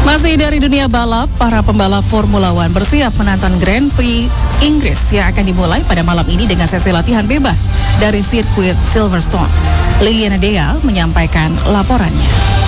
Masih dari dunia balap, para pembalap Formula One bersiap menantang Grand Prix Inggris yang akan dimulai pada malam ini dengan sesi latihan bebas dari sirkuit Silverstone. Liliana Dea menyampaikan laporannya.